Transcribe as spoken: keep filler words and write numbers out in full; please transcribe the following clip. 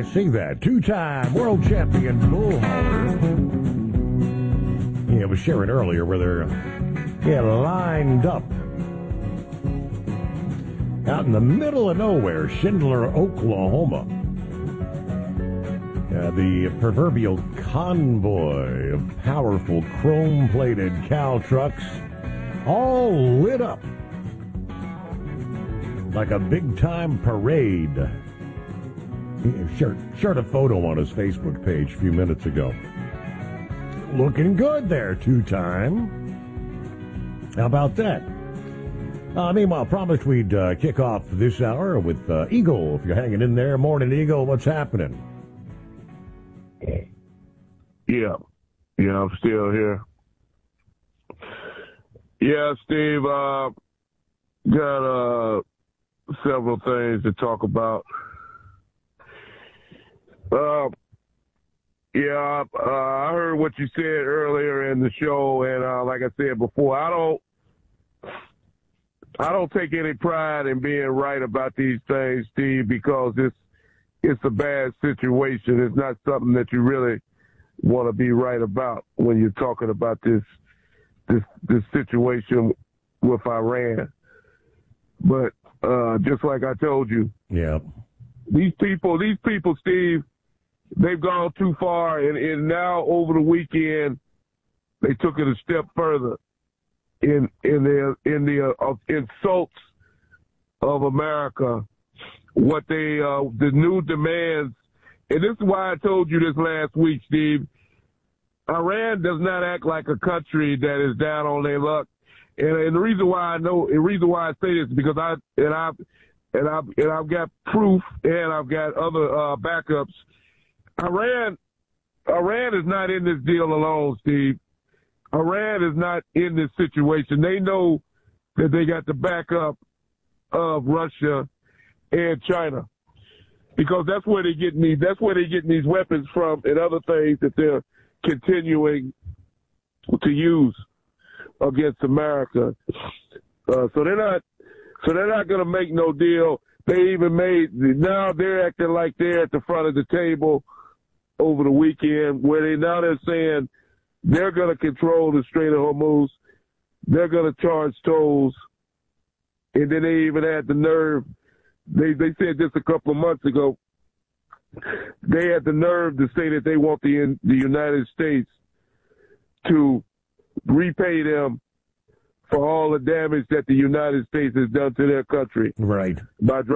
see that. Two-time world champion bull hauler. Yeah, I was sharing earlier where they're yeah, lined up out in the middle of nowhere, Schindler, Oklahoma. Uh, the proverbial convoy of powerful chrome-plated cow trucks all lit up like a big-time parade. He shared, shared a photo on his Facebook page a few minutes ago. Looking good there, two-time. How about that? Uh, meanwhile, promised we'd uh, kick off this hour with uh, Eagle. If you're hanging in there, morning, Eagle, what's happening? Yeah, yeah, I'm still here. Yeah, Steve, uh, got uh, several things to talk about. Uh, yeah, uh, I heard what you said earlier in the show, and uh, like I said before, I don't, I don't take any pride in being right about these things, Steve, because it's it's a bad situation. It's not something that you really want to be right about when you're talking about this this this situation with Iran. But uh, just like I told you, yeah, these people, these people, Steve, they've gone too far, and, and now over the weekend they took it a step further in in the in the uh, insults of America. What they uh, the new demands. And this is why I told you this last week, Steve. Iran does not act like a country that is down on their luck. And, and the reason why I know, the reason why I say this is because I, and I've, and I've, and I've got proof and I've got other, uh, backups. Iran, Iran is not in this deal alone, Steve. Iran is not in this situation. They know that they got the backup of Russia and China. Because that's where they're getting these, that's where they're getting these weapons from and other things that they're continuing to use against America. Uh, so they're not, so they're not going to make no deal. They even made, now they're acting like they're at the front of the table over the weekend where they, now they're saying they're going to control the Strait of Hormuz. They're going to charge tolls. And then they even had the nerve. They they said this a couple of months ago. They had the nerve to say that they want the the United States to repay them for all the damage that the United States has done to their country. Right. By